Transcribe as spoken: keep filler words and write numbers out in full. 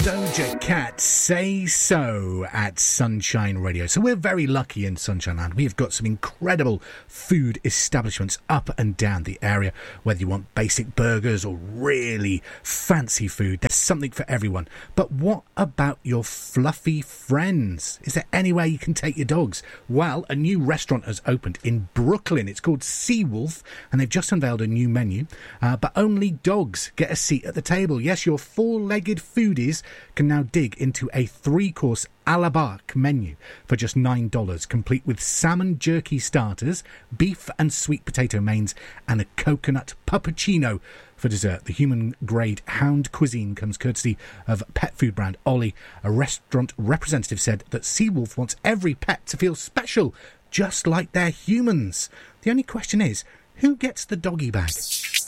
Doja Cat, Say So at Sunshine Radio. So we're very lucky in Sunshine Land. We have got some incredible food establishments up and down the area. Whether you want basic burgers or really fancy food, there's something for everyone. But what about your fluffy friends? Is there anywhere you can take your dogs? Well, a new restaurant has opened in Brooklyn. It's called Seawolf, and they've just unveiled a new menu. Uh, but only dogs get a seat at the table. Yes, your four-legged foodies can now dig into a three-course a la barque menu for just nine dollars, complete with salmon jerky starters, beef and sweet potato mains, and a coconut puppuccino for dessert. The human-grade hound cuisine comes courtesy of pet food brand Ollie. A restaurant representative said that Seawolf wants every pet to feel special, just like they're humans. The only question is, who gets the doggy bag?